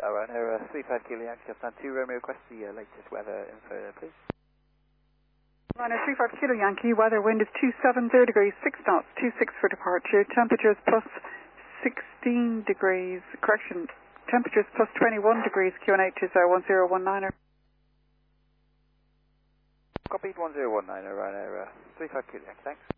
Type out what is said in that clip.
Ryanair 35 Kilo Yankee, Captain 2, Romeo, request the latest weather info, please. Ryanair 35 Kilo Yankee, weather wind is 270 degrees, 6 knots, 26 for departure, temperatures plus 16 degrees, correction, temperatures plus 21 degrees, QNH is 1019er. Copied 1019er, Ryanair 35 Kilo Yankee, thanks.